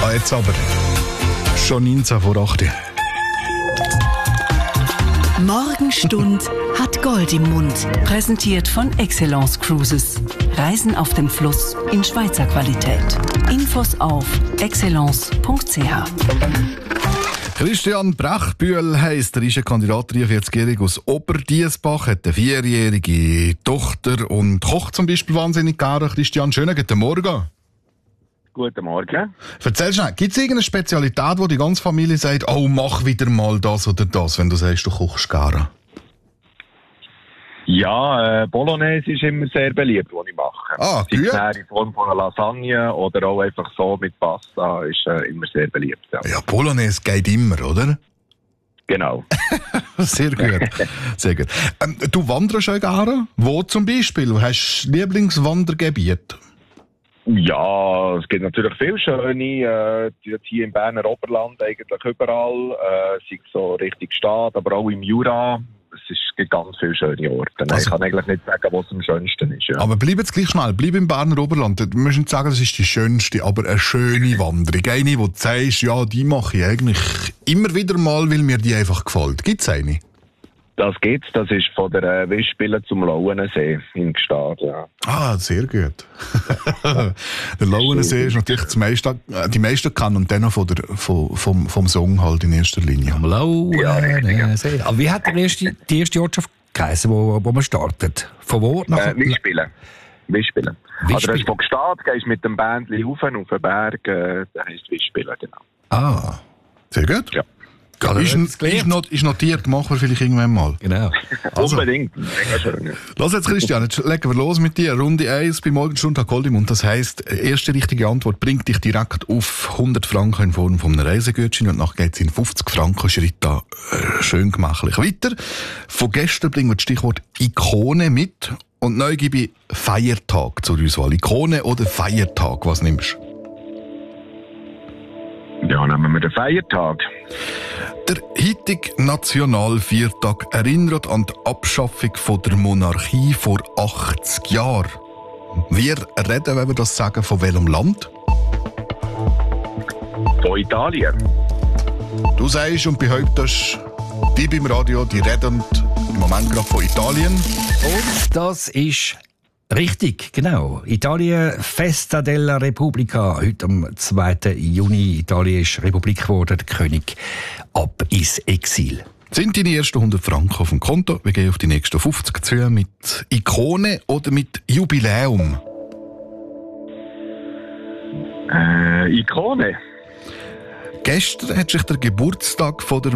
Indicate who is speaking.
Speaker 1: jetzt aber. Schon 19 vor 8 Uhr.
Speaker 2: Morgenstund hat Gold im Mund. Präsentiert von Excellence Cruises. Reisen auf dem Fluss in Schweizer Qualität. Infos auf excellence.ch.
Speaker 1: Christian Brechbühl heisst, er ist ein Kandidat 43-jährig aus Oberdiessbach, hat eine 4-jährige Tochter und kocht zum Beispiel wahnsinnig gerne. Christian, schönen guten Morgen.
Speaker 3: Guten Morgen.
Speaker 1: Erzähl schnell, gibt es irgendeine Spezialität, wo die ganze Familie sagt, oh, mach wieder mal das oder das, wenn du sagst, du kochst gerne?
Speaker 3: Ja, Bolognese ist immer sehr beliebt, was ich mache.
Speaker 1: Ah,
Speaker 3: sei
Speaker 1: gut.
Speaker 3: es in Form von einer Lasagne oder auch einfach so mit Pasta, ist immer sehr beliebt. Ja,
Speaker 1: Ja, Bolognese geht immer, oder?
Speaker 3: genau.
Speaker 1: Sehr gut, sehr gut. Du wanderst auch gerne? Wo zum Beispiel? Hast du Lieblingswandergebiet?
Speaker 3: Ja, es gibt natürlich viele schöne, hier im Berner Oberland eigentlich überall, sei es so Richtung Stadt, aber auch im Jura. Es gibt ganz viele schöne Orte.
Speaker 1: Also,
Speaker 3: ich kann eigentlich nicht sagen, was am schönsten ist. Ja.
Speaker 1: Aber bleib jetzt gleich schnell, bleib im Berner Oberland. Du musst nicht sagen, das ist die schönste, aber eine schöne Wanderung. Eine, wo du sagst, ja, die mache ich eigentlich immer wieder mal, weil mir die einfach gefällt. Gibt es eine?
Speaker 3: Das gibt's. Das ist von der Wischspille zum Lauenensee in Gstaad. Ja.
Speaker 1: Ah, sehr gut. Der Lauenensee ist natürlich die meisten kennen und dann noch vom Song halt in erster Linie.
Speaker 4: Lauenensee. Aber wie hat die erste Ortschaft geheißen, wo man startet? Von wo?
Speaker 3: Wischspille. Also das ist von Gstaad, gehst mit dem Bändchen rauf auf den Berg, der heisst Wischspille, genau.
Speaker 1: Ah, sehr gut.
Speaker 3: Ja.
Speaker 1: Ist notiert, machen wir vielleicht irgendwann mal.
Speaker 4: Genau.
Speaker 1: Also,
Speaker 3: Unbedingt. Mega schön.
Speaker 1: Lass jetzt, Christian, jetzt legen wir los mit dir. Runde 1 bei Morgenstund hat Gold im Mund. Das heisst, erste richtige Antwort bringt dich direkt auf 100 Franken in Form von einem Reisegutschein und nachher geht es in 50 Franken Schritt da schön gemachlich weiter. Von gestern bringen wir das Stichwort Ikone mit und neu gebe ich Feiertag zur Auswahl. Ikone oder Feiertag, was nimmst du?
Speaker 3: Ja, nehmen wir den Feiertag.
Speaker 1: Der heutige Nationalviertag erinnert an die Abschaffung von der Monarchie vor 80 Jahren. Wir reden, wenn wir das sagen, von welchem Land?
Speaker 3: Von Italien.
Speaker 1: Du sagst und behauptest, die beim Radio, die reden im Moment gerade von Italien.
Speaker 4: Und das ist richtig, genau. Italien, Festa della Repubblica. Heute am 2. Juni. Italien ist Republik geworden, der König ab ins Exil.
Speaker 1: Sind deine ersten 100 Franken auf dem Konto? Wir gehen auf die nächsten 50 zu mit Ikone oder mit Jubiläum?
Speaker 3: Ikone.
Speaker 1: Gestern hat sich der Geburtstag von der